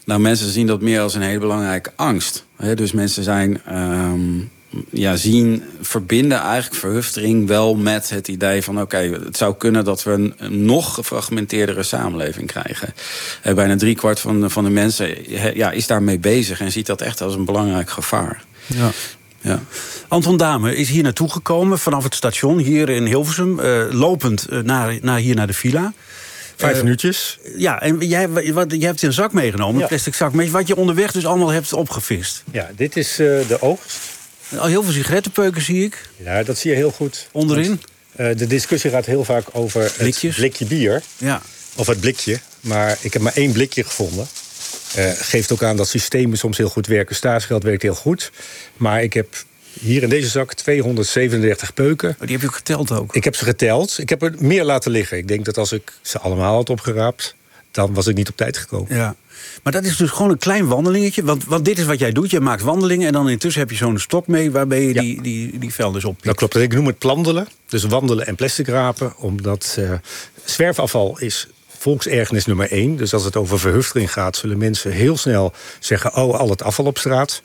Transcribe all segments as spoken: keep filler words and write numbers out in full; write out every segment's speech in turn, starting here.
Nou, mensen zien dat meer als een hele belangrijke angst. He, dus mensen zijn, um, ja, zien, verbinden eigenlijk verhuftering wel met het idee van... oké, okay, het zou kunnen dat we een, een nog gefragmenteerdere samenleving krijgen. He, bijna driekwart van de, van de mensen he, ja, is daarmee bezig en ziet dat echt als een belangrijk gevaar. Ja. Ja. Anton Damen is hier naartoe gekomen vanaf het station hier in Hilversum, uh, lopend uh, naar, naar hier naar de villa. Vijf uh, minuutjes. Ja, en jij, wat, jij hebt een zak meegenomen, ja. Een plastic zak, met wat je onderweg dus allemaal hebt opgevist. Ja, dit is uh, de oogst. Al heel veel sigarettenpeuken zie ik. Ja, dat zie je heel goed. Onderin? Want, uh, de discussie gaat heel vaak over Blikjes. het blikje bier. Ja. Of het blikje. Maar ik heb maar één blikje gevonden. Uh, geeft ook aan dat systemen soms heel goed werken. Statiegeld werkt heel goed. Maar ik heb hier in deze zak tweehonderdzevenendertig peuken. Oh, die heb je ook geteld ook? Ik heb ze geteld. Ik heb er meer laten liggen. Ik denk dat als ik ze allemaal had opgeraapt, dan was ik niet op tijd gekomen. Ja. Maar dat is dus gewoon een klein wandelingetje. Want, want dit is wat jij doet. Je maakt wandelingen en dan intussen heb je zo'n stok mee waarmee je ja. die, die, die velders oppikt. Dat klopt. Ik noem het plandelen. Dus wandelen en plastic rapen. Omdat uh, zwerfafval is volksergernis nummer één. Dus als het over verhuftering gaat, zullen mensen heel snel zeggen: oh, al het afval op straat.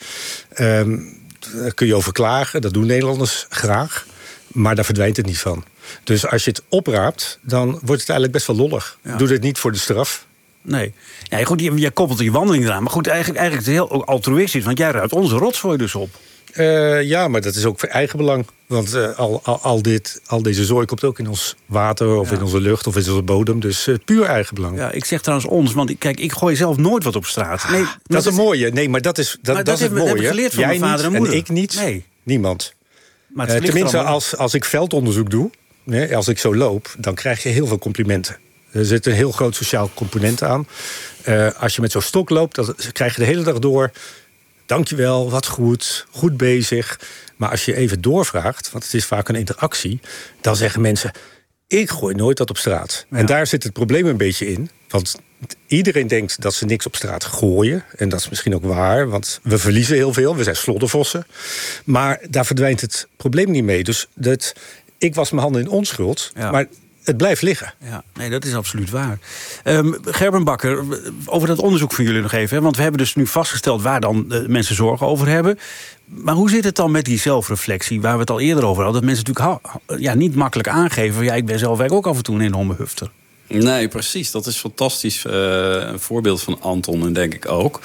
Um, Daar kun je over klagen, dat doen Nederlanders graag. Maar daar verdwijnt het niet van. Dus als je het opraapt, dan wordt het eigenlijk best wel lollig. Ja. Doe dit niet voor de straf. Nee. Ja, goed, je, je koppelt die wandeling eraan. Maar goed, eigenlijk, eigenlijk is het heel altruïstisch. Want jij ruimt onze rotzooi dus op. Uh, ja, maar dat is ook voor eigen belang. Want uh, al, al, al, dit, al deze zooi komt ook in ons water, of ja. in onze lucht, of in onze bodem. Dus uh, puur eigen belang. Ja, ik zeg trouwens ons, want kijk, ik gooi zelf nooit wat op straat. Nee, dat, dat is een mooie. Nee, maar dat is, dat, maar dat dat is het mooie. Heb ik geleerd van Jij mijn vader en moeder. En ik niet. Nee. Niemand. Maar uh, tenminste, als, als ik veldonderzoek doe, nee, als ik zo loop, dan krijg je heel veel complimenten. Er zit een heel groot sociaal component aan. Uh, als je met zo'n stok loopt, dan krijg je de hele dag door: dankjewel, wat goed, goed bezig. Maar als je even doorvraagt, want het is vaak een interactie, dan zeggen mensen: ik gooi nooit wat op straat. Ja. En daar zit het probleem een beetje in. Want iedereen denkt dat ze niks op straat gooien. En dat is misschien ook waar, want we verliezen heel veel. We zijn sloddervossen. Maar daar verdwijnt het probleem niet mee. Dus dat, ik was mijn handen in onschuld, ja. maar het blijft liggen. Ja, nee, dat is absoluut waar. Um, Gerben Bakker, over dat onderzoek van jullie nog even. Hè? Want we hebben dus nu vastgesteld waar dan uh, mensen zorgen over hebben. Maar hoe zit het dan met die zelfreflectie, waar we het al eerder over hadden? Dat mensen natuurlijk ha- ja, niet makkelijk aangeven van: ja, ik ben zelf ook af en toe een enorme hufter. Nee, precies. Dat is fantastisch. Uh, een voorbeeld van Anton, en denk ik ook.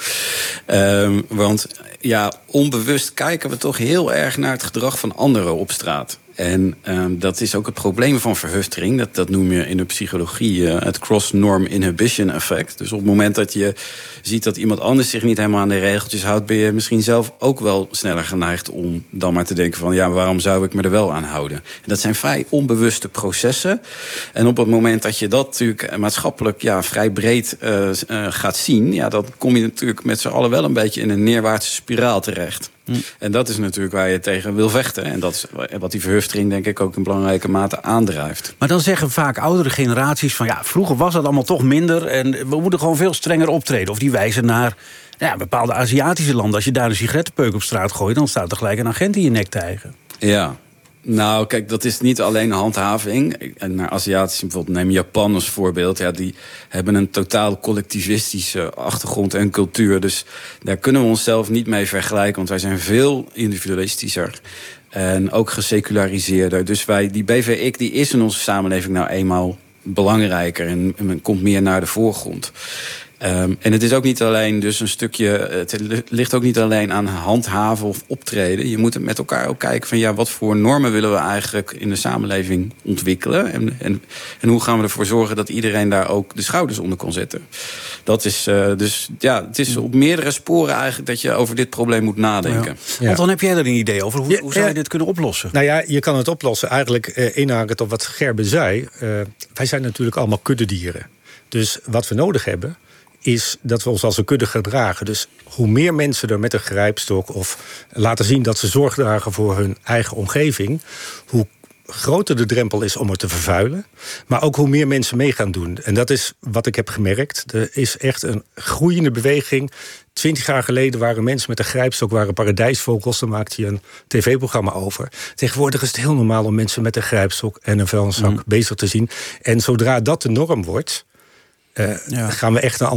Um, want ja, onbewust kijken we toch heel erg naar het gedrag van anderen op straat. En um, dat is ook het probleem van verhuftering. Dat, dat noem je in de psychologie uh, het cross-norm inhibition effect. Dus op het moment dat je ziet dat iemand anders zich niet helemaal aan de regeltjes houdt, ben je misschien zelf ook wel sneller geneigd om dan maar te denken van: ja, waarom zou ik me er wel aan houden? En dat zijn vrij onbewuste processen. En op het moment dat je dat natuurlijk maatschappelijk ja, vrij breed uh, uh, gaat zien, ja, dan kom je natuurlijk met z'n allen wel een beetje in een neerwaartse spiraal terecht. Hm. En dat is natuurlijk waar je tegen wil vechten. En dat is wat die verhuftering denk ik ook in belangrijke mate aandrijft. Maar dan zeggen vaak oudere generaties van: ja, vroeger was dat allemaal toch minder en we moeten gewoon veel strenger optreden. Of die wijzen naar ja, bepaalde Aziatische landen. Als je daar een sigarettenpeuk op straat gooit, dan staat er gelijk een agent in je nek te hijgen. Ja. Nou, kijk, dat is niet alleen handhaving. En naar Aziatisch, bijvoorbeeld neem Japan als voorbeeld. Ja, die hebben een totaal collectivistische achtergrond en cultuur. Dus daar kunnen we onszelf niet mee vergelijken, want wij zijn veel individualistischer. En ook geseculariseerder. Dus wij, die B V I C die is in onze samenleving nou eenmaal belangrijker en, en komt meer naar de voorgrond. Um, en het is ook niet alleen dus een stukje, het ligt ook niet alleen aan handhaven of optreden. Je moet het met elkaar ook kijken van ja, wat voor normen willen we eigenlijk in de samenleving ontwikkelen? En, en, en hoe gaan we ervoor zorgen dat iedereen daar ook de schouders onder kan zetten? Dat is uh, dus ja, het is op meerdere sporen eigenlijk dat je over dit probleem moet nadenken. Ja. Want dan heb jij er een idee over. Hoe, ja, hoe zou je ja. dit kunnen oplossen? Nou ja, je kan het oplossen eigenlijk uh, inhakend op wat Gerben zei. Uh, wij zijn natuurlijk allemaal kuddedieren. Dus wat we nodig hebben is dat we ons als een kudde gedragen. Dus hoe meer mensen er met een grijpstok of laten zien dat ze zorg dragen voor hun eigen omgeving, hoe groter de drempel is om het te vervuilen, maar ook hoe meer mensen mee gaan doen. En dat is wat ik heb gemerkt. Er is echt een groeiende beweging. Twintig jaar geleden waren mensen met een grijpstok waren paradijsvogels. Daar maakte je een tv-programma over. Tegenwoordig is het heel normaal om mensen met een grijpstok en een vuilniszak mm. bezig te zien. En zodra dat de norm wordt, Uh, ja. gaan we echt een